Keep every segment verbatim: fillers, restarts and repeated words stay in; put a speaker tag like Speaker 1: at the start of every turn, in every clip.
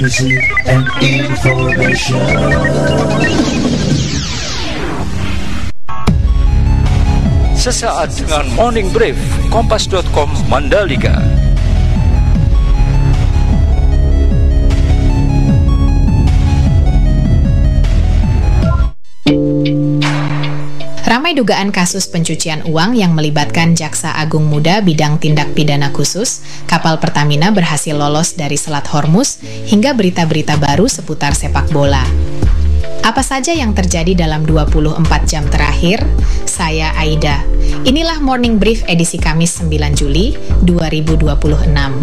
Speaker 1: Exclusive and information.
Speaker 2: Sesaat dengan Morning Brief Kompas dot com Mandalika.
Speaker 3: Ramai dugaan kasus pencucian uang yang melibatkan Jaksa Agung Muda bidang tindak pidana khusus, kapal Pertamina berhasil lolos dari Selat Hormuz, hingga berita-berita baru seputar sepak bola. Apa saja yang terjadi dalam dua puluh empat jam terakhir? Saya Aida. Inilah Morning Brief edisi Kamis sembilan Juli dua ribu dua puluh enam.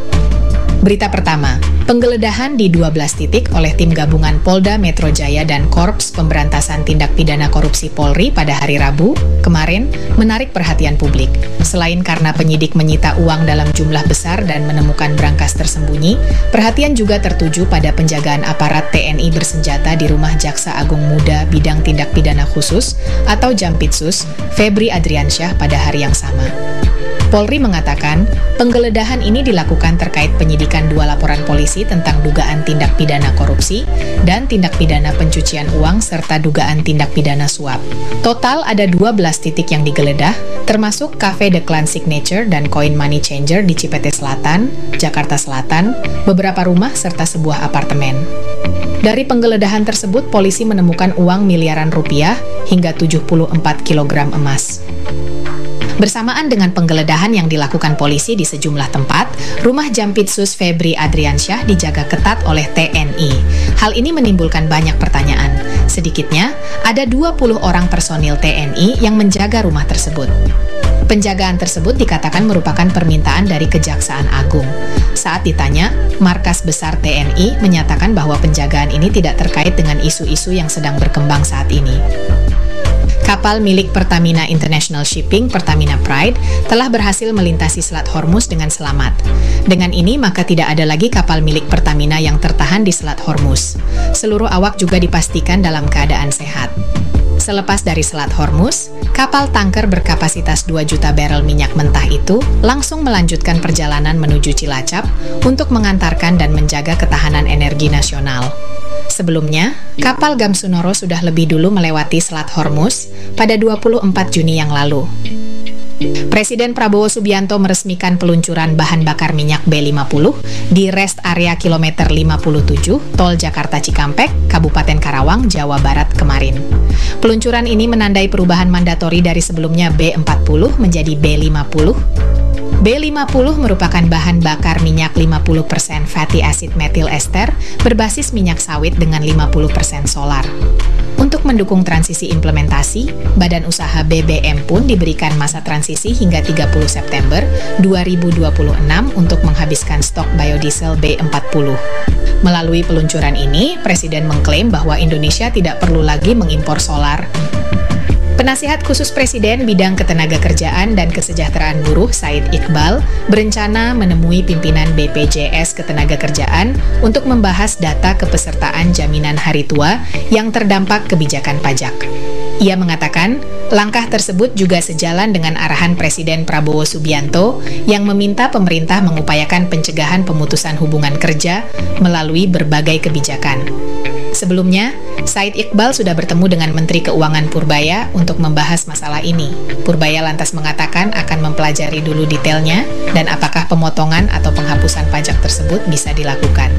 Speaker 3: Berita pertama, penggeledahan di dua belas titik oleh tim gabungan Polda Metro Jaya dan Korps Pemberantasan Tindak Pidana Korupsi Polri pada hari Rabu kemarin menarik perhatian publik. Selain karena penyidik menyita uang dalam jumlah besar dan menemukan brankas tersembunyi, perhatian juga tertuju pada penjagaan aparat T N I bersenjata di rumah Jaksa Agung Muda bidang tindak pidana khusus atau Jampitsus, Febri Adriansyah pada hari yang sama. Polri mengatakan, penggeledahan ini dilakukan terkait penyidikan dua laporan polisi tentang dugaan tindak pidana korupsi dan tindak pidana pencucian uang serta dugaan tindak pidana suap. Total ada dua belas titik yang digeledah, termasuk Cafe The Clan Signature dan Coin Money Changer di Cipete Selatan, Jakarta Selatan, beberapa rumah serta sebuah apartemen. Dari penggeledahan tersebut, polisi menemukan uang miliaran rupiah hingga tujuh puluh empat kilogram emas. Bersamaan dengan penggeledahan yang dilakukan polisi di sejumlah tempat, rumah Jampitsus Febri Adriansyah dijaga ketat oleh T N I. Hal ini menimbulkan banyak pertanyaan. Sedikitnya, ada dua puluh orang personil T N I yang menjaga rumah tersebut. Penjagaan tersebut dikatakan merupakan permintaan dari Kejaksaan Agung. Saat ditanya, Markas Besar T N I menyatakan bahwa penjagaan ini tidak terkait dengan isu-isu yang sedang berkembang saat ini. Kapal milik Pertamina International Shipping, Pertamina Pride, telah berhasil melintasi Selat Hormuz dengan selamat. Dengan ini, maka tidak ada lagi kapal milik Pertamina yang tertahan di Selat Hormuz. Seluruh awak juga dipastikan dalam keadaan sehat. Selepas dari Selat Hormuz, kapal tanker berkapasitas dua juta barel minyak mentah itu langsung melanjutkan perjalanan menuju Cilacap untuk mengantarkan dan menjaga ketahanan energi nasional. Sebelumnya, kapal Gamsunoro sudah lebih dulu melewati Selat Hormuz pada dua puluh empat Juni yang lalu. Presiden Prabowo Subianto meresmikan peluncuran bahan bakar minyak B lima puluh di rest area kilometer lima puluh tujuh Tol Jakarta Cikampek, Kabupaten Karawang, Jawa Barat kemarin. Peluncuran ini menandai perubahan mandatori dari sebelumnya B empat puluh menjadi B lima puluh. B lima puluh merupakan bahan bakar minyak lima puluh persen fatty acid methyl ester berbasis minyak sawit dengan lima puluh persen solar. Untuk mendukung transisi implementasi, Badan Usaha B B M pun diberikan masa transisi hingga tiga puluh September dua ribu dua puluh enam untuk menghabiskan stok biodiesel B empat puluh. Melalui peluncuran ini, Presiden mengklaim bahwa Indonesia tidak perlu lagi mengimpor solar. Penasihat khusus Presiden bidang ketenagakerjaan dan kesejahteraan buruh Said Iqbal berencana menemui pimpinan B P J S Ketenagakerjaan untuk membahas data kepesertaan jaminan hari tua yang terdampak kebijakan pajak. Ia mengatakan, langkah tersebut juga sejalan dengan arahan Presiden Prabowo Subianto yang meminta pemerintah mengupayakan pencegahan pemutusan hubungan kerja melalui berbagai kebijakan. Sebelumnya, Said Iqbal sudah bertemu dengan Menteri Keuangan Purbaya untuk membahas masalah ini. Purbaya lantas mengatakan akan mempelajari dulu detailnya dan apakah pemotongan atau penghapusan pajak tersebut bisa dilakukan.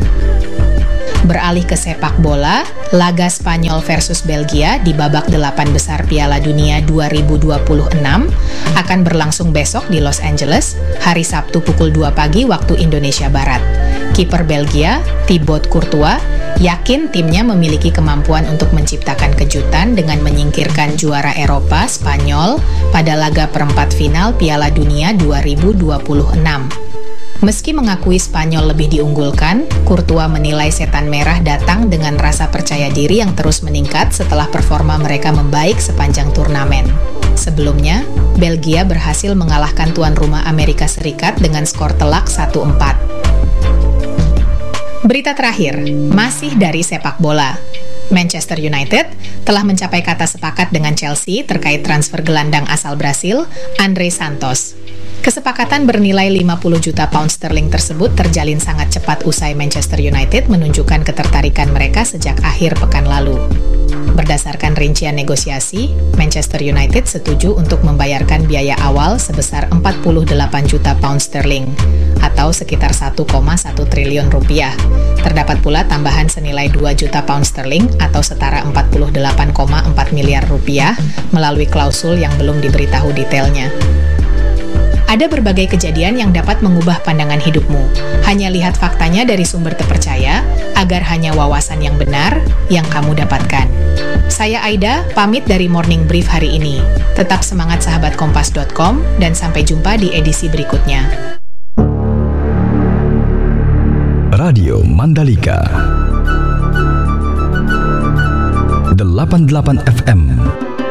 Speaker 3: Beralih ke sepak bola, laga Spanyol versus Belgia di babak delapan besar Piala Dunia dua ribu dua puluh enam akan berlangsung besok di Los Angeles, hari Sabtu pukul dua pagi waktu Indonesia Barat. Kiper Belgia, Thibaut Courtois, yakin timnya memiliki kemampuan untuk menciptakan kejutan dengan menyingkirkan juara Eropa, Spanyol, pada laga perempat final Piala Dunia dua ribu dua puluh enam. Meski mengakui Spanyol lebih diunggulkan, Courtois menilai setan merah datang dengan rasa percaya diri yang terus meningkat setelah performa mereka membaik sepanjang turnamen. Sebelumnya, Belgia berhasil mengalahkan tuan rumah Amerika Serikat dengan skor telak satu empat. Berita terakhir, masih dari sepak bola. Manchester United telah mencapai kata sepakat dengan Chelsea terkait transfer gelandang asal Brasil, André Santos. Kesepakatan bernilai lima puluh juta pound sterling tersebut terjalin sangat cepat usai Manchester United menunjukkan ketertarikan mereka sejak akhir pekan lalu. Berdasarkan rincian negosiasi, Manchester United setuju untuk membayarkan biaya awal sebesar empat puluh delapan juta pound sterling atau sekitar satu koma satu triliun rupiah. Terdapat pula tambahan senilai dua juta pound sterling atau setara empat puluh delapan koma empat miliar rupiah melalui klausul yang belum diberitahu detailnya. Ada berbagai kejadian yang dapat mengubah pandangan hidupmu. Hanya lihat faktanya dari sumber terpercaya, agar hanya wawasan yang benar yang kamu dapatkan. Saya Aida, pamit dari Morning Brief hari ini. Tetap semangat sahabat kompas dot com dan sampai jumpa di edisi berikutnya.
Speaker 4: Radio Mandalika delapan puluh delapan F M